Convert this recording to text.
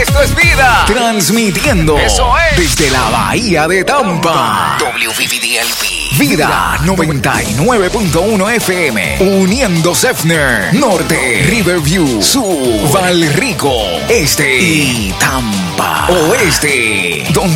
Esto es vida. Transmitiendo. Eso es. Desde la Bahía de Tampa. WVVDLP. Vida 99.1 FM. Uniendo Sefner. Norte. Riverview. Sur. Valrico. Este. Y Tampa. Oeste. Donde